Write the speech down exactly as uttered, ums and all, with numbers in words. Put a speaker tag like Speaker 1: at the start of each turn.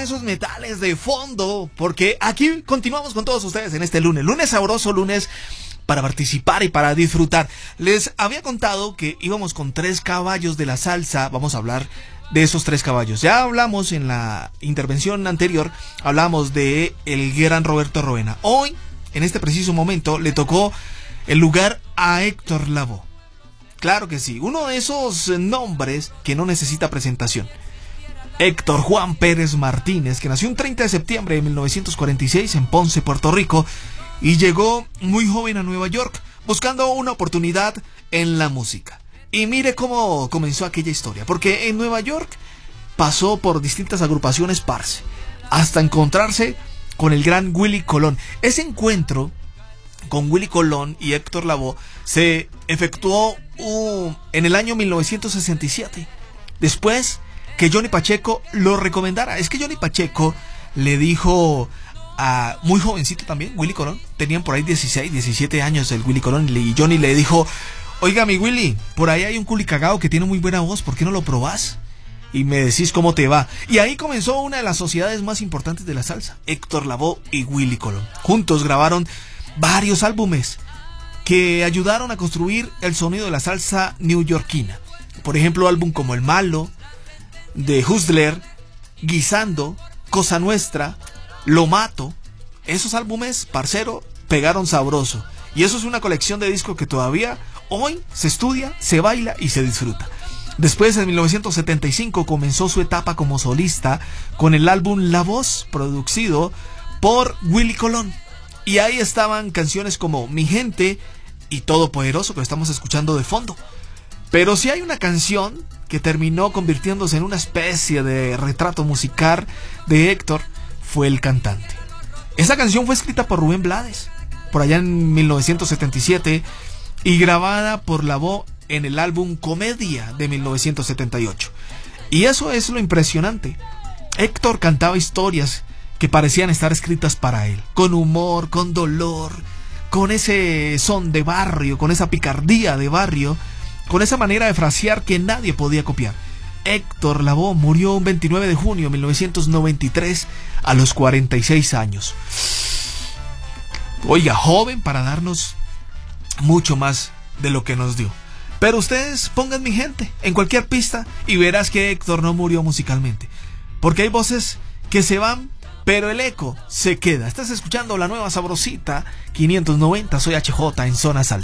Speaker 1: esos metales de fondo, porque aquí continuamos con todos ustedes en este lunes, lunes sabroso, lunes para participar y para disfrutar. Les había contado que íbamos con tres caballos de la salsa. Vamos a hablar de esos tres caballos. Ya hablamos en la intervención anterior, hablamos de el gran Roberto Roena. Hoy, en este preciso momento, le tocó el lugar a Héctor Lavoe. Claro que sí, uno de esos nombres que no necesita presentación. Héctor Juan Pérez Martínez, que nació un treinta de septiembre de mil novecientos cuarenta y seis en Ponce, Puerto Rico, y llegó muy joven a Nueva York buscando una oportunidad en la música. Y mire cómo comenzó aquella historia, porque en Nueva York pasó por distintas agrupaciones parce, hasta encontrarse con el gran Willie Colón. Ese encuentro con Willie Colón y Héctor Lavoe se efectuó uh, en el año mil novecientos sesenta y siete, después que Johnny Pacheco lo recomendara. Es que Johnny Pacheco le dijo a, muy jovencito también, Willie Colón, tenían por ahí dieciséis, diecisiete años el Willie Colón, y Johnny le dijo: oiga, mi Willy, por ahí hay un culicagao que tiene muy buena voz, ¿por qué no lo probás? Y me decís cómo te va. Y ahí comenzó una de las sociedades más importantes de la salsa, Héctor Lavoe y Willie Colón. Juntos grabaron varios álbumes que ayudaron a construir el sonido de la salsa neoyorquina. Por ejemplo, álbum como El Malo, de Hustler, Guisando, Cosa Nuestra, Lo Mato. Esos álbumes, parcero, pegaron sabroso. Y eso es una colección de discos que todavía hoy se estudia, se baila y se disfruta. Después, en mil novecientos setenta y cinco, comenzó su etapa como solista con el álbum La Voz, producido por Willie Colón. Y ahí estaban canciones como Mi Gente y Todopoderoso, que estamos escuchando de fondo. Pero si hay una canción que terminó convirtiéndose en una especie de retrato musical de Héctor, fue El Cantante. Esa canción fue escrita por Rubén Blades, por allá en mil novecientos setenta y siete, y grabada por Lavoe en el álbum Comedia de mil novecientos setenta y ocho. Y eso es lo impresionante. Héctor cantaba historias que parecían estar escritas para él, con humor, con dolor, con ese son de barrio, con esa picardía de barrio, con esa manera de frasear que nadie podía copiar. Héctor Lavoe murió un veintinueve de junio de mil novecientos noventa y tres a los cuarenta y seis años. Oiga, joven para darnos mucho más de lo que nos dio. Pero ustedes pongan Mi Gente en cualquier pista y verás que Héctor no murió musicalmente, porque hay voces que se van, pero el eco se queda. Estás escuchando la nueva sabrosita quinientos noventa. Soy H J en Zona Salsa.